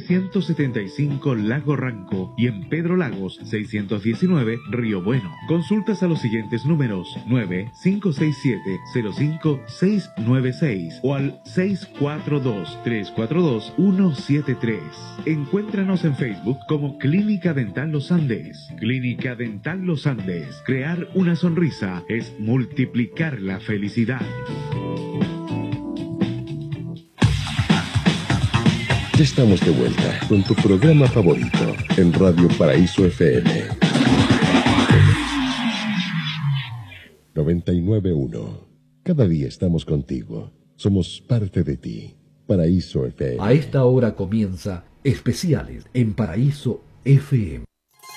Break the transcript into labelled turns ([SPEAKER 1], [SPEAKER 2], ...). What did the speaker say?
[SPEAKER 1] 675 Lago Ranco y en Pedro Lagos 619 Río Bueno. Consultas a los siguientes números: 9-567-05696 o al 642-342-173. Encuéntranos en Facebook como Clínica Dental Los Andes. Clínica Dental Los Andes. Crear una sonrisa es multiplicar la felicidad.
[SPEAKER 2] Ya estamos de vuelta con tu programa favorito en Radio Paraíso FM 99.1. Cada día estamos contigo. Somos parte de ti. Paraíso FM.
[SPEAKER 3] A esta hora comienza Especiales en Paraíso FM.